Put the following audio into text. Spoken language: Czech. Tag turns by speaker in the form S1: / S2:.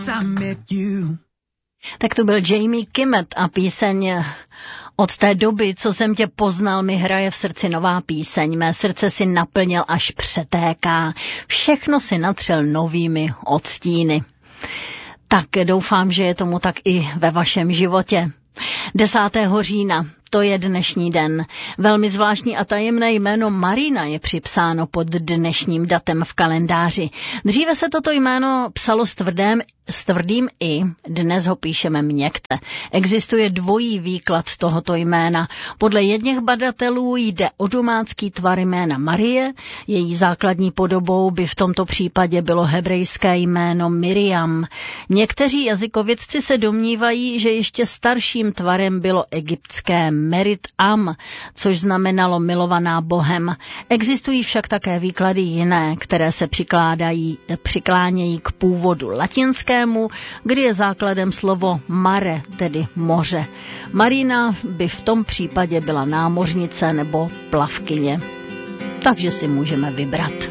S1: Tak to byl Jamie Kimmett a píseň Od té doby, co jsem tě poznal, mi hraje v srdci nová píseň. Mé srdce si naplnil až přetéká. Všechno si natřel novými odstíny. Tak doufám, že je tomu tak i ve vašem životě. 10. října, to je dnešní den. Velmi zvláštní a tajemné jméno Marina je připsáno pod dnešním datem v kalendáři. Dříve se toto jméno psalo s tvrdým i, dnes ho píšeme měkce. Existuje dvojí výklad tohoto jména. Podle jedněch badatelů jde o domácký tvar jména Marie, její základní podobou by v tomto případě bylo hebrejské jméno Miriam. Někteří jazykovědci se domnívají, že ještě starším tvarem bylo egyptské Merit Am, což znamenalo milovaná Bohem. Existují však také výklady jiné, které se přiklánějí k původu latinskému, kdy je základem slovo mare, tedy moře. Marina by v tom případě byla námořnice nebo plavkyně. Takže si můžeme vybrat.